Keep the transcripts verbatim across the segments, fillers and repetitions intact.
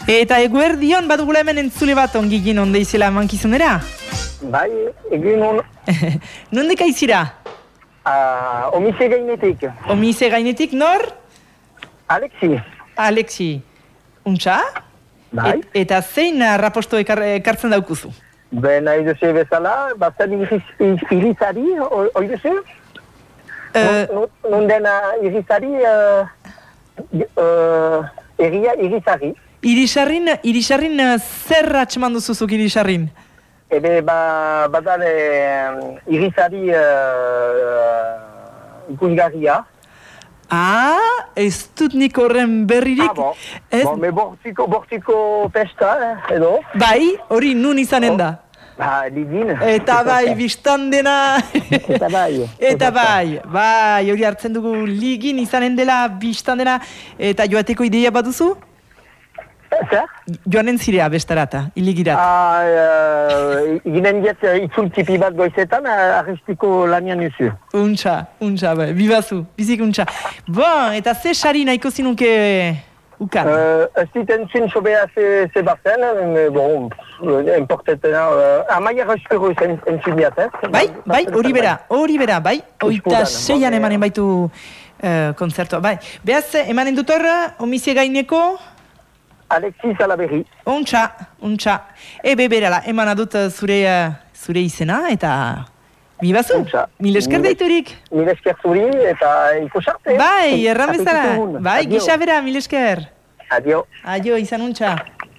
Eta eguerdion badugula hemen entzule bat ongigin onde izela mankizunera? Bai, egin on... Nondek aizira? Uh, omise gainetik. Omise gainetik nor? Alexi. Alexi. Untxa? Bai. Et, eta zein raposto ekar, ekartzen daukuzu? Ben, nahi duzu bezala, bazen irizari, oi duzu? Uh, Non dena irizari, uh, uh, egia irizari. Irisarrin, irisarrin zer atxeman duzuzuk irisarrin? Ebe, ba, badan eh, irizari uh, ikusgarria. Ah, ez dut nik horren berririk. Ah, bon. Ez... Bon, me bortziko, bortziko festa, eh, edo? Bai, hori nun izanen da. Ba, ligin. Eta bai, biztan dena. Eta bai. Eta bai, bai, hori hartzen dugu ligin izanen dela, biztan dena. Eta joateko ideia baduzu? Zer? Joanen zirea bestarata, iligirat. Ah, uh, ginen jet itzultipi bat goizetan, arrestiko lanian duzu. Untxa, untxa, bai, bibazu, bizik untxa. Bon, eta ze sari nahiko zinuke ukan? Uh, ez diten zin sobea ze, ze bazen, bon, importetena, uh, amaia respero entzun diat, ez? Bai, bai, hori bera, hori bera, bai, oita seian emanen baitu uh, konzertua, bai. Beaz, emanen dut horra, omizie gaineko... Alexi Salaberri. Untxa, untxa. Ebe berala, eman adut zure, zure izena eta... Bibazu, mil esker deiturik. Mil esker zuri eta ikusarte. Bai, erran bezala. Bai, gisa bera, mil esker. Adio. Adio, izan untxa.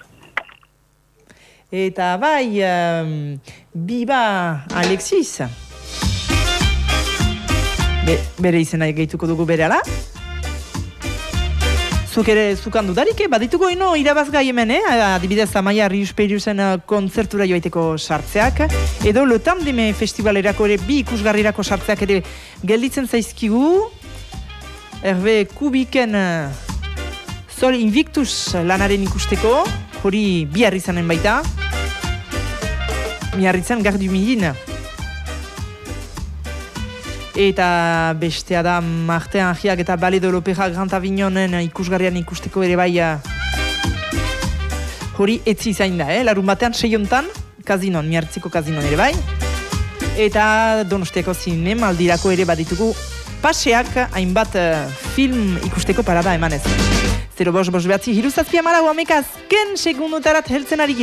Eta bai, um, biba Alexis. Be, bere izena gehituko dugu berala. Zuk ere zukan dudarik, badituko ino irabazgai hemen, eh? Adibidez Amaia Rius Periusen kontzertura joaiteko sartzeak, edo Le Tandeme festivalerako ere bi ikusgarrirako sartzeak ere gelditzen zaizkigu. Hervé Kubiken Sol Invictus lanaren ikusteko, hori bihar izanen baita. Miarritzen Gardu Midin. Eta bestea da Martin Angiak eta Ballet de l'Opéra Grand Avignonen ikusgarrian ikusteko ere bai hori etzi zain da, eh? Larun batean seiontan, kazinon, miartziko kazinon ere bai. Eta Donostiako zinemaldirako ere baditugu paseak hainbat uh, film ikusteko parada emanez. Zero bos bos behatzi hiruzazpia marago ameka azken segundotarat heltzen ari